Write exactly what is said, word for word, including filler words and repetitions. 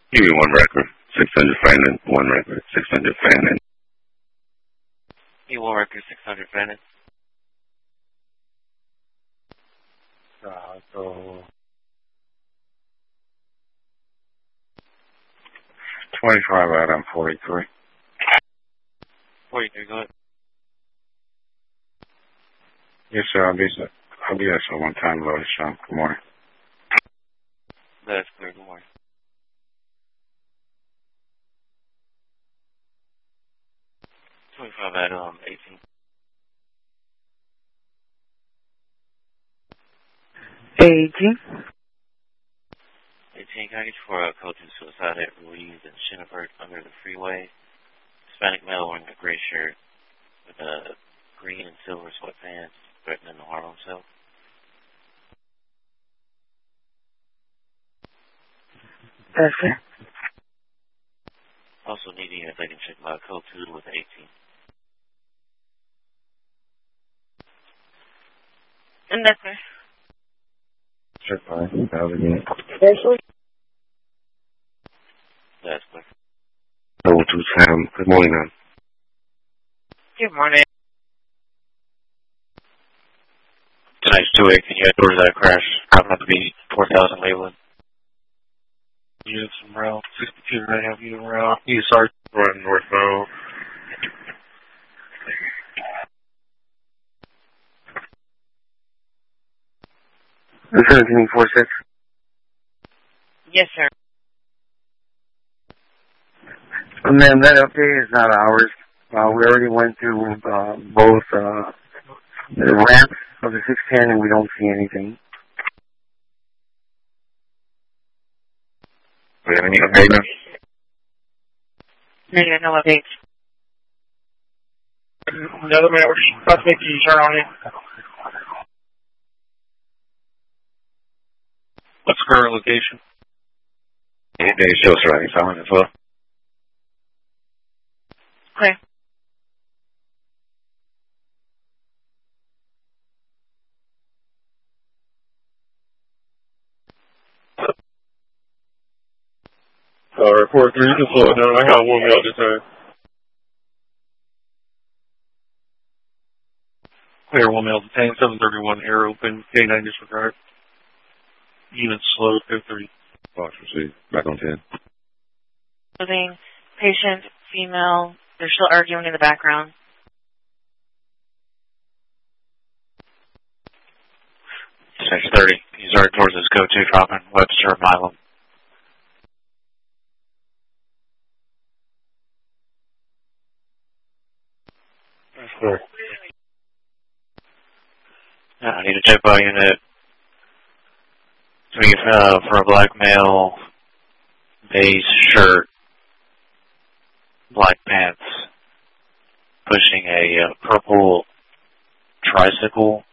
Give me one record. six hundred Brandon. One record. six hundred Brandon. Give me one record. six hundred Brandon. Uh, so twenty-five out on forty-three. forty-three, go ahead. Yes, sir. I'll be, I'll be there so one time, Lotus. So, good morning. That's clear. Good morning. twenty-five at um, eighteen. eighteen. eighteen, can I get you for a code to suicide at Ruiz and Shinneberg under the freeway? Hispanic male wearing a gray shirt with a green and silver sweatpants threatening to harm himself. That's fair. Also needing if they can check my code two with eighteen. And that's fair. Sure, fine. That was again. Special. That's clear. Level two, Sam. Good morning, ma'am. Good morning. Tonight's two eight, can you head towards that crash? Happened to be four thousand Leland. Units from route sixty-two right half unit route. You start running northbound. seventeen four six. Yes, sir. Man, that update is not ours. Uh, we already went through uh, both uh, the ramps of the six ten, and we don't see anything. We have any update now? Negative, no updates. Another man, we're about to make you turn on it. What's the current location? Any day shows right, silent as well. Okay. Uh, report three, just slow it down. I got one out this time. Clear one mail detained, seven thirty-one, air open, K nine disregard. Unit slow, go three. Box received. Back on ten. Moving patient, female. They're still arguing in the background. six thirty, he's already towards his go-to dropping, Webster, Milam. That's clear. Yeah, I need a check by unit. To me, uh, for a black male, beige shirt, black pants, pushing a uh, purple tricycle